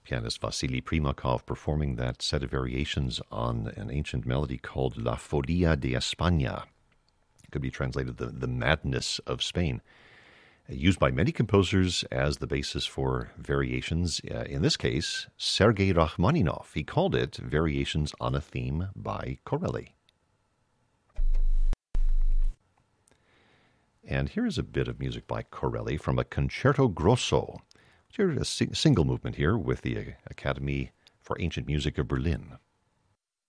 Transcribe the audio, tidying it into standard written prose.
Pianist Vasily Primakov performing that set of variations on an ancient melody called La Folia de España. It could be translated the madness of Spain. Used by many composers as the basis for variations. In this case, Sergei Rachmaninoff. He called it Variations on a Theme by Corelli. And here is a bit of music by Corelli from a Concerto Grosso. A single movement here with the Academy for Ancient Music of Berlin.